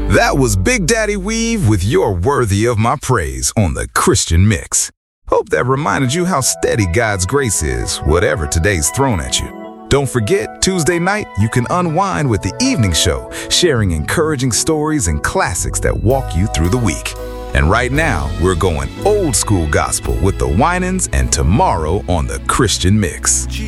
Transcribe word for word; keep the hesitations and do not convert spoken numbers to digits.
That was Big Daddy Weave with You're Worthy of My Praise on the Christian Mix. Hope that reminded you how steady God's grace is, whatever today's thrown at you. Don't forget, Tuesday night, you can unwind with the evening show, sharing encouraging stories and classics that walk you through the week. And right now, we're going old school gospel with the Winans and Tomorrow on the Christian Mix.